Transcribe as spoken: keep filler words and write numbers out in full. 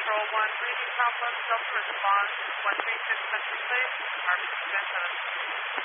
Control one, reading complex, Delta response, one three six Country Place, R B C seven.